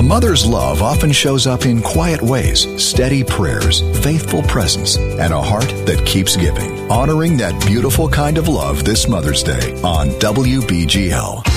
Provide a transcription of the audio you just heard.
mother's love often shows up in quiet ways, steady prayers, faithful presence, and a heart that keeps giving. Honoring that beautiful kind of love this Mother's Day on WBGL.